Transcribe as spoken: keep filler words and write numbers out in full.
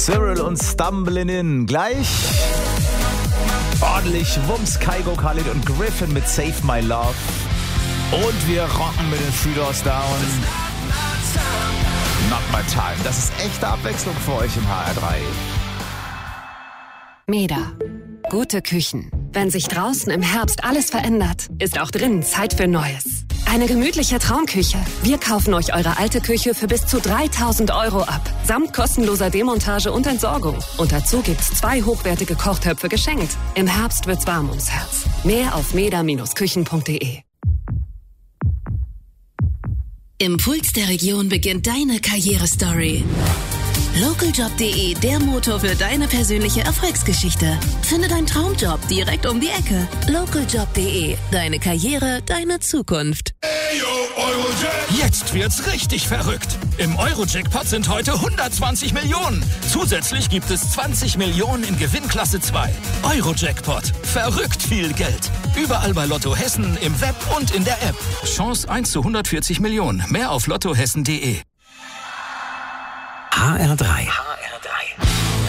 Cyril und Stumbling In. Gleich ordentlich Wumms, Kygo, Khalid und Griffin mit Save My Love. Und wir rocken mit den Three Doors Down. Not My Time. Das ist echte Abwechslung für euch im H R drei. Meda. Gute Küchen. Wenn sich draußen im Herbst alles verändert, ist auch drinnen Zeit für Neues. Eine gemütliche Traumküche. Wir kaufen euch eure alte Küche für bis zu dreitausend Euro ab. Samt kostenloser Demontage und Entsorgung. Und dazu gibt's zwei hochwertige Kochtöpfe geschenkt. Im Herbst wird's warm ums Herz. Mehr auf meda Bindestrich küchen punkt de. Im Puls der Region beginnt deine Karrierestory. Lokaljob punkt de, der Motor für deine persönliche Erfolgsgeschichte. Finde deinen Traumjob direkt um die Ecke. Lokaljob punkt de, deine Karriere, deine Zukunft. Jetzt wird's richtig verrückt. Im Euro-Jackpot sind heute hundertzwanzig Millionen. Zusätzlich gibt es zwanzig Millionen in Gewinnklasse zwei. Euro-Jackpot. Verrückt viel Geld. Überall bei Lotto Hessen, im Web und in der App. Chance eins zu hundertvierzig Millionen. Mehr auf lottohessen punkt de. H R drei. H R drei.